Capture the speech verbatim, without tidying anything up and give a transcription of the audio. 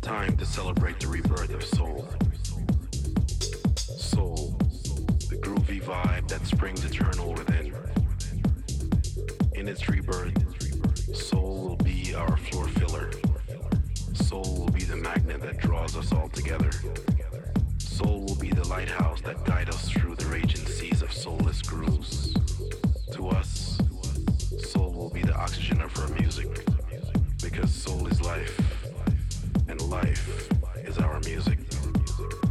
time to celebrate the rebirth of soul. Soul, the groovy vibe that springs eternal within. In its rebirth, soul will be our floor filler. Soul will be the magnet that draws us all together. Soul will be the lighthouse that guides us